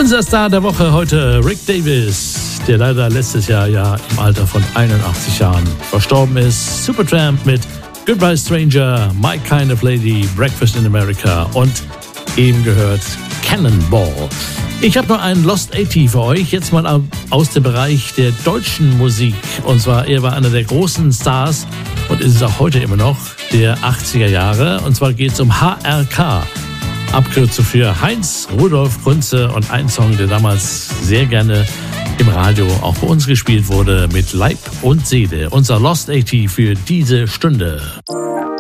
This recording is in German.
Unser Star der Woche heute, Rick Davies, der leider letztes Jahr ja im Alter von 81 Jahren verstorben ist. Supertramp mit Goodbye Stranger, My Kind of Lady, Breakfast in America und eben gehört Cannonball. Ich habe noch einen Lost 80 für euch, jetzt mal aus dem Bereich der deutschen Musik. Und zwar, er war einer der großen Stars und ist es auch heute immer noch, der 80er Jahre. Und zwar geht es um HRK, Abkürzung für Heinz Rudolf Kunze, und ein Song, der damals sehr gerne im Radio auch bei uns gespielt wurde, mit Leib und Seele. Unser Lost 80 für diese Stunde.